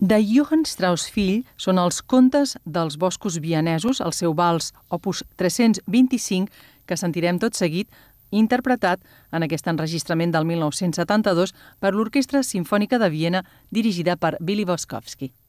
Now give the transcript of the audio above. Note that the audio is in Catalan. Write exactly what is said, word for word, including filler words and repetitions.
De Johann Strauss fill són els Contes dels boscos vienesos, el seu vals opus tres-cents vint-i-cinc, que sentirem tot seguit, interpretat en aquest enregistrament del mil nou-cents setanta-dos per l'Orquestra Simfònica de Viena, dirigida per Billy Boskovsky.